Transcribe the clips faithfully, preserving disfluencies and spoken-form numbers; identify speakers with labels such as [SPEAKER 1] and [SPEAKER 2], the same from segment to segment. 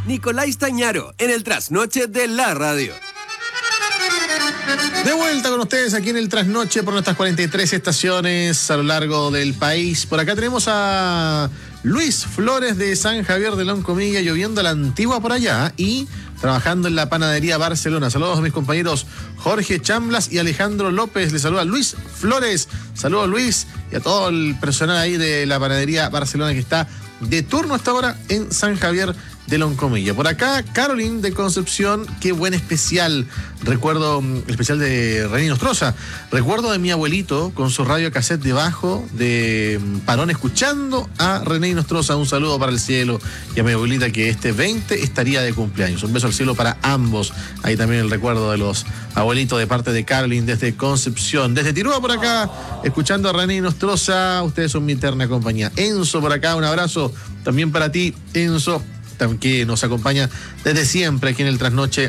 [SPEAKER 1] Nicolás Tañaro, en el Trasnoche de la Radio.
[SPEAKER 2] De vuelta con ustedes aquí en el Trasnoche por nuestras cuarenta y tres estaciones a lo largo del país. Por acá tenemos a Luis Flores de San Javier de Loncomilla, lloviendo a la antigua por allá y trabajando en la panadería Barcelona. Saludos a mis compañeros Jorge Chamblas y Alejandro López. Les saluda Luis Flores. Saludos, Luis, y a todo el personal ahí de la panadería Barcelona que está de turno hasta ahora en San Javier de Loncomilla. Por acá, Caroline de Concepción, qué buen especial. Recuerdo, especial de René Nostroza. Recuerdo de mi abuelito con su radio cassette debajo de Parón escuchando a René Nostroza. Un saludo para el cielo y a mi abuelita que este veinte estaría de cumpleaños. Un beso al cielo para ambos. Ahí también el recuerdo de los abuelitos de parte de Caroline desde Concepción. Desde Tirúa por acá, escuchando a René Nostroza. Ustedes son mi eterna compañía. Enzo por acá, un abrazo también para ti, Enzo, que nos acompaña desde siempre aquí en el Trasnoche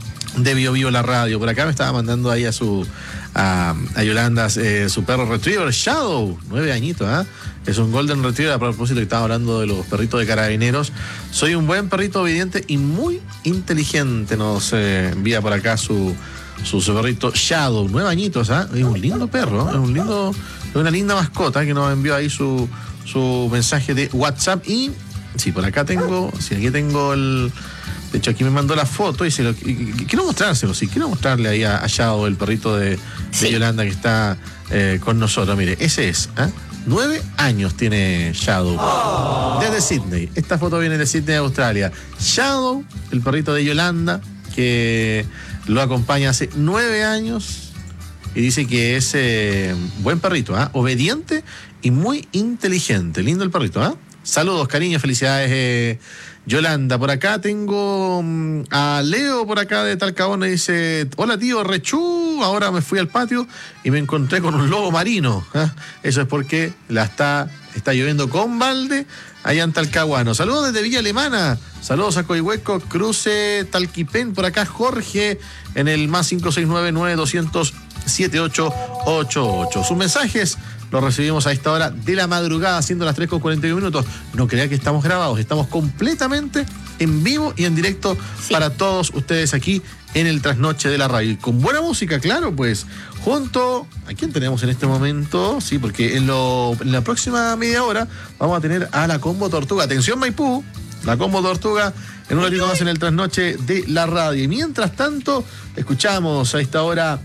[SPEAKER 2] de Bio Bio la radio. Por acá me estaba mandando ahí a su a, a Yolanda eh, su perro retriever Shadow, nueve añitos, ¿ah? ¿eh? Es un golden retriever. A propósito que estaba hablando de los perritos de carabineros. Soy un buen perrito obediente y muy inteligente. Nos eh, envía por acá su, su su perrito Shadow, nueve añitos, ¿ah? ¿eh? Es un lindo perro, es un lindo, es una linda mascota que nos envió ahí su su mensaje de WhatsApp. Y sí, por acá tengo, sí, aquí tengo el, de hecho aquí me mandó la foto y se lo, y, y, quiero mostrárselo, sí, quiero mostrarle ahí a, a Yao, el perrito de, sí. de Yolanda que está eh, con nosotros. Mire, ese es, ¿eh? Nueve años tiene Shadow, oh. desde Sydney. Esta foto viene de Sydney, Australia. Shadow, el perrito de Yolanda, que lo acompaña hace nueve años y dice que es eh, buen perrito, ¿eh? Obediente y muy inteligente. Lindo el perrito, ¿ah? ¿eh? Saludos, cariño, felicidades, eh, Yolanda. Por acá tengo um, a Leo por acá de Talcahuano. Dice: hola tío, rechú, ahora me fui al patio y me encontré con un lobo marino. ¿eh? Eso es porque la está, está lloviendo con balde allá en Talcahuano. Saludos desde Villa Alemana. Saludos a Coihueco, Cruce, Talquipén. Por acá Jorge en el más cinco seis nueve nueve doscientos siete ocho ocho ocho. Sus mensajes los recibimos a esta hora de la madrugada, siendo las tres con cuarenta y uno minutos. No crea que estamos grabados, estamos completamente en vivo y en directo, sí, para todos ustedes aquí en el Trasnoche de la radio. Y con buena música, claro, pues, junto... ¿A quién tenemos en este momento? Sí, porque en, lo, en la próxima media hora vamos a tener a la Combo Tortuga. Atención, Maipú, la Combo Tortuga en un ratito más en el Trasnoche de la radio. Y mientras tanto, escuchamos a esta hora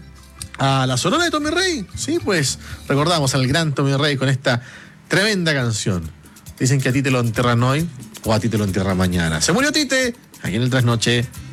[SPEAKER 2] a la Sonora de Tommy Rey. Sí, pues recordamos al gran Tommy Rey con esta tremenda canción. Dicen que a ti te lo entierran hoy o a ti te lo entierran mañana. Se murió Tite, aquí en el Trasnoche